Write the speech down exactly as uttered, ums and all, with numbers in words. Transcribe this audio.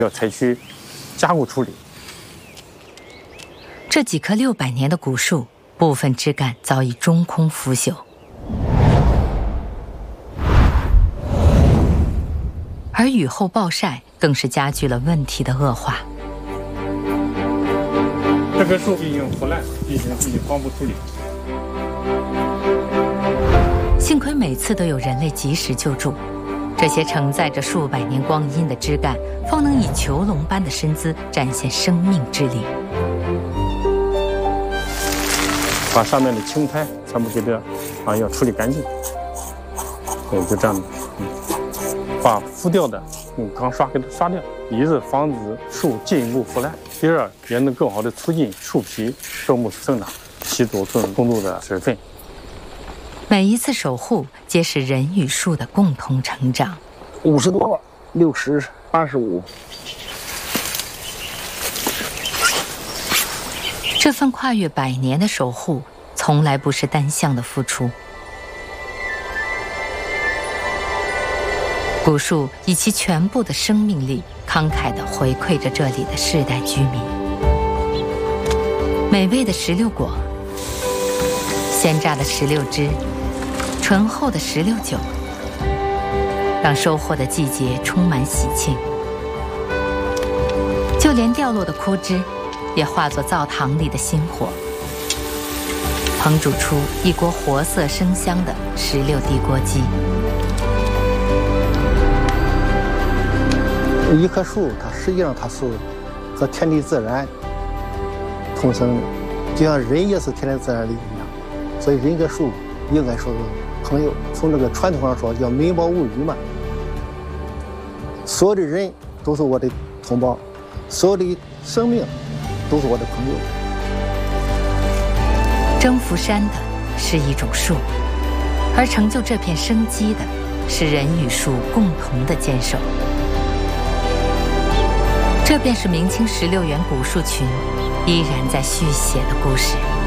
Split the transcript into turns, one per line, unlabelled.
要采取加固处理。
这几棵六百年的古树，部分枝干早已中空腐朽，而雨后暴晒更是加剧了问题的恶化。
这棵树进行腐烂，进行进行光伏处理。
幸亏每次都有人类及时救助，这些承载着数百年光阴的枝干，方能以囚笼般的身姿展现生命之力。
把上面的青苔全部给它啊要处理干净。对，就这样的，嗯，把浮掉的用钢刷给它刷掉，一是防止树进一步腐烂，第二也能更好的促进树皮树木生长，吸走更充足的水分。
每一次守护，皆是人与树的共同成长。
五十多，六十，八十五。
这份跨越百年的守护，从来不是单向的付出。古树以其全部的生命力，慷慨地回馈着这里的世代居民。美味的石榴果，鲜榨的石榴汁，醇厚的石榴酒，让收获的季节充满喜庆。就连掉落的枯枝，也化作灶堂里的薪火，烹煮出一锅活色生香的石榴地锅鸡。
一棵树，它实际上它是和天地自然同生的，就像人也是天地自然的一样，所以人跟树应该说是朋友。从这个传统上说，叫民胞物与嘛。所有的人都是我的同胞，所有的生命都是我的朋友。
征服山的是一种树，而成就这片生机的是人与树共同的坚守。这便是明清十六园古树群依然在续写的故事。